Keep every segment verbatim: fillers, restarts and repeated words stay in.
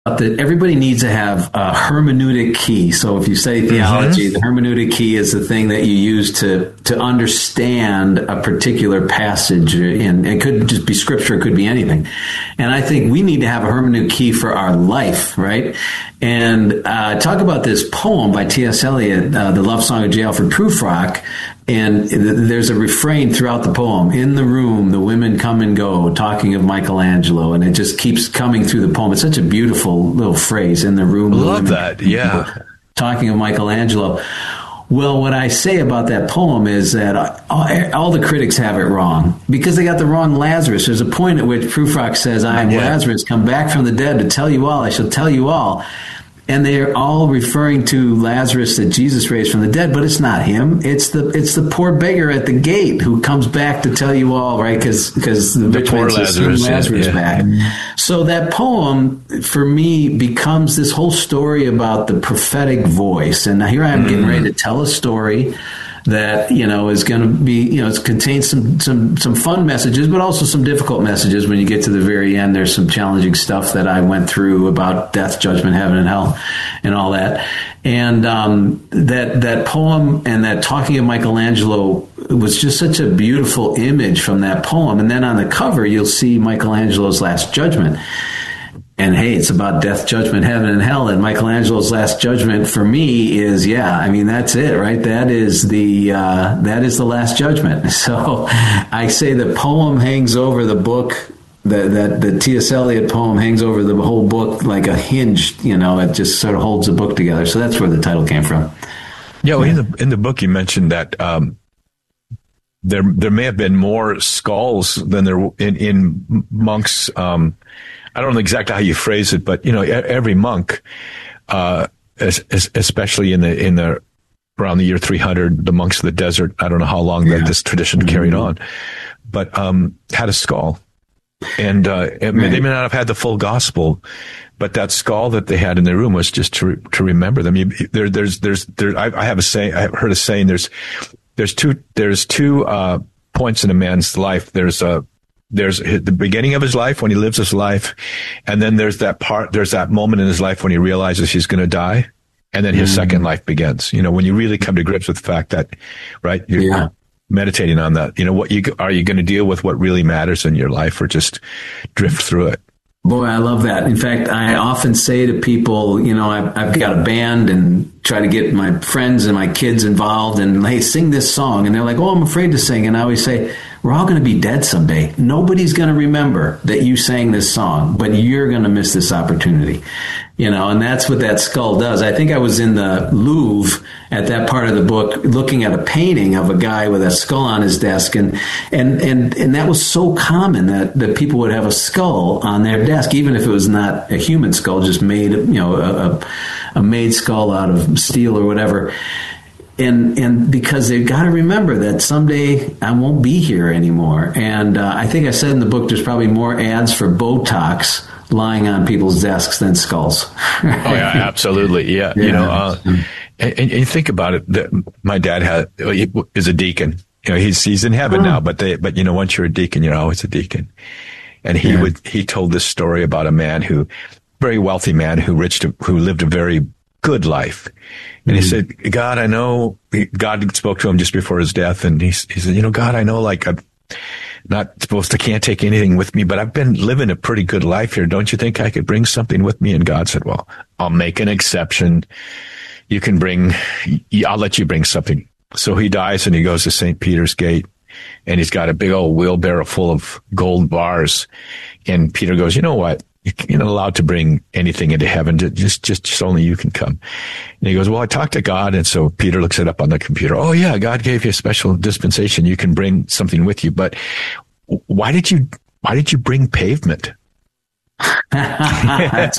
that everybody needs to have a hermeneutic key. So if you study theology, mm-hmm. the hermeneutic key is the thing that you use to to understand a particular passage. And it could just be scripture, it could be anything. And I think we need to have a hermeneutic key for our life, right? And uh, talk about this poem by T S. Eliot, uh, The Love Song of J. Alfred Prufrock. And there's a refrain throughout the poem. In the room, the women come and go, talking of Michelangelo. And it just keeps coming through the poem. It's such a beautiful little phrase, in the room. I love that, yeah. Talking of Michelangelo. Well, what I say about that poem is that all, all the critics have it wrong because they got the wrong Lazarus. There's a point at which Prufrock says, I am yeah. Lazarus, come back from the dead to tell you all. I shall tell you all. And they're all referring to Lazarus that Jesus raised from the dead, but it's not him. It's the it's the poor beggar at the gate who comes back to tell you all, right? Because because the, the poor Lazarus, Lazarus yeah. back. So that poem for me becomes this whole story about the prophetic voice. And now here I am mm. getting ready to tell a story that, you know, is going to be, you know, it contains some, some, some fun messages, but also some difficult messages. When you get to the very end, there's some challenging stuff that I went through about death, judgment, heaven, and hell, and all that. And um, that that poem and that talking of Michelangelo was just such a beautiful image from that poem. And then on the cover, you'll see Michelangelo's Last Judgment. And hey, it's about death, judgment, heaven, and hell. And Michelangelo's Last Judgment for me is, yeah, I mean, that's it, right? That is the uh, that is the Last Judgment. So I say the poem hangs over the book. The, that the T S. Eliot poem hangs over the whole book like a hinge. You know, it just sort of holds the book together. So that's where the title came from. Yeah, well, in the in the book you mentioned that um, there there may have been more skulls than there in in monks. Um, I don't know exactly how you phrase it, but you know, every monk, uh, especially in the in the around the year three hundred, the monks of the desert. I don't know how long yeah. that this tradition mm-hmm. carried on, but um, had a skull, and uh, right. they may not have had the full gospel, but that skull that they had in their room was just to re- to remember them. You, there, there's there's there. I, I have a saying. I have heard a saying. There's there's two there's two uh, points in a man's life. There's a There's the beginning of his life when he lives his life. And then there's that part, there's that moment in his life when he realizes he's going to die. And then his mm. second life begins. You know, when you really come to grips with the fact that, right, you're yeah. meditating on that, you know, what you, are you going to deal with what really matters in your life or just drift through it? Boy, I love that. In fact, I often say to people, you know, I've, I've got a band and try to get my friends and my kids involved and, hey, sing this song. And they're like, oh, I'm afraid to sing. And I always say, we're all going to be dead someday. Nobody's going to remember that you sang this song, but you're going to miss this opportunity. You know, and that's what that skull does. I think I was in the Louvre at that part of the book looking at a painting of a guy with a skull on his desk. And and and, and that was so common that, that people would have a skull on their desk, even if it was not a human skull, just made, you know, a, a made skull out of steel or whatever. And and because they've got to remember that someday I won't be here anymore. And uh, I think I said in the book there's probably more ads for Botox lying on people's desks than skulls. Right? Oh, yeah, absolutely. Yeah. yeah. You know, uh, and, and you think about it, that my dad had, is a deacon. You know, he's he's in heaven oh. now, but they, but you know, once you're a deacon, you're always a deacon. And he yeah. would he told this story about a man who, very wealthy man who rich who lived a very good life. And mm-hmm. he said, God, I know, God spoke to him just before his death. And he, he said, you know, God, I know, like, I'm not supposed to, can't take anything with me, but I've been living a pretty good life here. Don't you think I could bring something with me? And God said, well, I'll make an exception. You can bring, I'll let you bring something. So he dies and he goes to Saint Peter's Gate and he's got a big old wheelbarrow full of gold bars. And Peter goes, you know what? You're not allowed to bring anything into heaven. Just, just, just only you can come. And he goes, well, I talked to God. And so Peter looks it up on the computer. Oh yeah, God gave you a special dispensation. You can bring something with you. But why did you, why did you bring pavement? But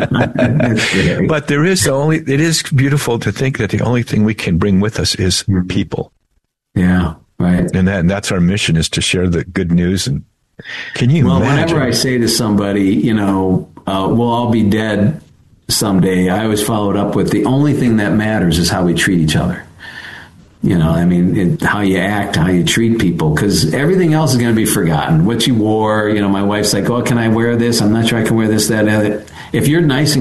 there is only, it is beautiful to think that the only thing we can bring with us is people. Yeah, right. And that, and that's our mission, is to share the good news. And can you well, imagine? Whenever I say to somebody, you know, uh, we'll all be dead someday, I always follow it up with the only thing that matters is how we treat each other. You know, I mean, it, how you act, how you treat people, because everything else is going to be forgotten. What you wore, you know, my wife's like, oh, can I wear this? I'm not sure I can wear this, that, and that. If you're nice and